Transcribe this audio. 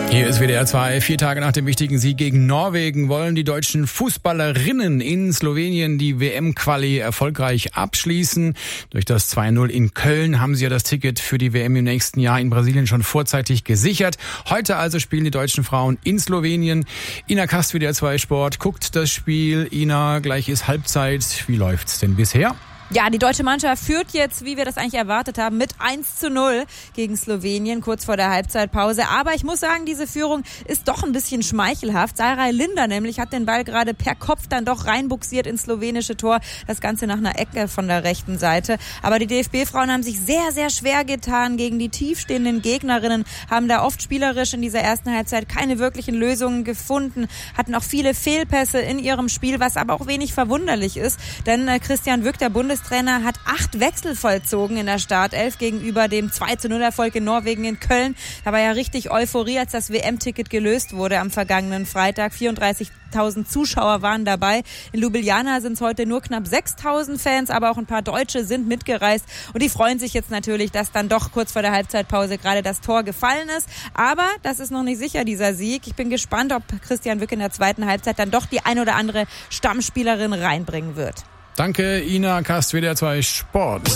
Hier ist WDR 2. 4 Tage nach dem wichtigen Sieg gegen Norwegen wollen die deutschen Fußballerinnen in Slowenien die WM-Quali erfolgreich abschließen. Durch das 2-0 in Köln haben sie ja das Ticket für die WM im nächsten Jahr in Brasilien schon vorzeitig gesichert. Heute also spielen die deutschen Frauen in Slowenien. Ina Kast, WDR 2 Sport, guckt das Spiel. Ina, gleich ist Halbzeit. Wie läuft's denn bisher? Ja, die deutsche Mannschaft führt jetzt, wie wir das eigentlich erwartet haben, mit 1-0 gegen Slowenien, kurz vor der Halbzeitpause. Aber ich muss sagen, diese Führung ist doch ein bisschen schmeichelhaft. Sarai Linder nämlich hat den Ball gerade per Kopf dann doch reinbuxiert ins slowenische Tor. Das Ganze nach einer Ecke von der rechten Seite. Aber die DFB-Frauen haben sich sehr, sehr schwer getan gegen die tiefstehenden Gegnerinnen, haben da oft spielerisch in dieser ersten Halbzeit keine wirklichen Lösungen gefunden, hatten auch viele Fehlpässe in ihrem Spiel, was aber auch wenig verwunderlich ist. Denn Christian Wück, der Bundestrainer, hat 8 Wechsel vollzogen in der Startelf gegenüber dem 2-0-Erfolg in Norwegen in Köln. Da war ja richtig Euphorie, als das WM-Ticket gelöst wurde am vergangenen Freitag. 34.000 Zuschauer waren dabei. In Ljubljana sind es heute nur knapp 6.000 Fans, aber auch ein paar Deutsche sind mitgereist. Und die freuen sich jetzt natürlich, dass dann doch kurz vor der Halbzeitpause gerade das Tor gefallen ist. Aber das ist noch nicht sicher, dieser Sieg. Ich bin gespannt, ob Christian Wück in der zweiten Halbzeit dann doch die ein oder andere Stammspielerin reinbringen wird. Danke, Ina Kast, WDR 2 Sport.